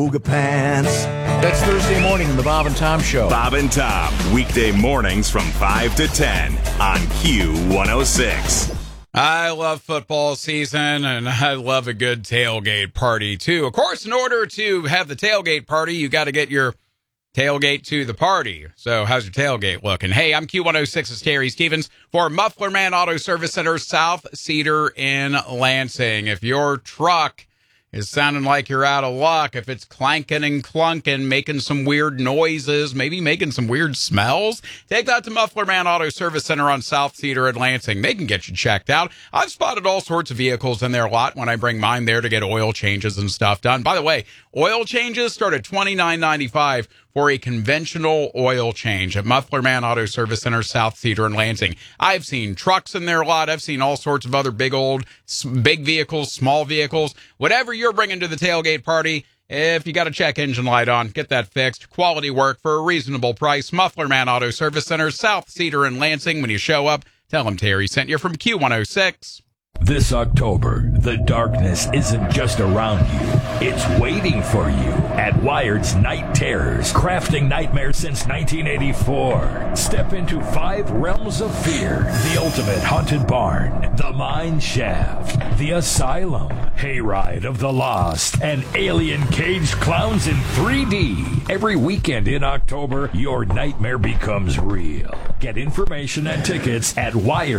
Booga pants. That's Thursday morning in the Bob and Tom Show. Bob and Tom, weekday mornings from 5 to 10 on Q106. I love football season, and I love a good tailgate party, too. Of course, in order to have the tailgate party, you got to get your tailgate to the party. So how's your tailgate looking? Hey, I'm Q106's Terry Stevens for Muffler Man Auto Service Center, South Cedar in Lansing. If your truck is sounding like you're out of luck, if it's clanking and clunking, making some weird noises, maybe making some weird smells, take that to Muffler Man Auto Service Center on South Cedar at Lansing. They can get you checked out. I've spotted all sorts of vehicles in their lot when I bring mine there to get oil changes and stuff done. By the way, oil changes start at $29.95 for a conventional oil change at Muffler Man Auto Service Center, South Cedar in Lansing. I've seen trucks in their lot. I've seen all sorts of other big vehicles, small vehicles. Whatever you're bringing to the tailgate party, if you got a check engine light on, get that fixed. Quality work for a reasonable price. Muffler Man Auto Service Center, South Cedar in Lansing. When you show up, tell them Terry sent you from Q106. This October, the darkness isn't just around you, it's waiting for you at Wired's Night Terrors, crafting nightmares since 1984. Step into 5 realms of fear: the ultimate haunted barn, the mine shaft, the asylum, hayride of the lost, and alien caged clowns in 3D. Every weekend in October, your nightmare becomes real. Get information and tickets at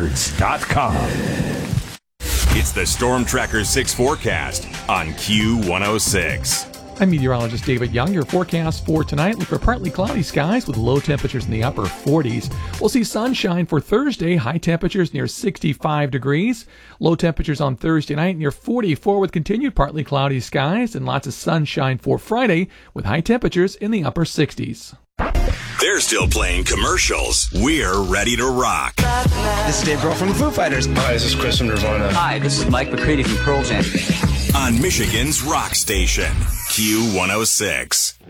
wireds.com. It's the Storm Tracker 6 forecast on Q106. I'm meteorologist David Young. Your forecast for tonight: look for partly cloudy skies with low temperatures in the upper 40s. We'll see sunshine for Thursday, high temperatures near 65 degrees. Low temperatures on Thursday night near 44 with continued partly cloudy skies, and lots of sunshine for Friday with high temperatures in the upper 60s. They're still playing commercials. We're ready to rock. This is Dave Grohl from the Foo Fighters. Hi, this is Chris from Nirvana. Hi, this is Mike McCready from Pearl Jam. On Michigan's rock station, Q106.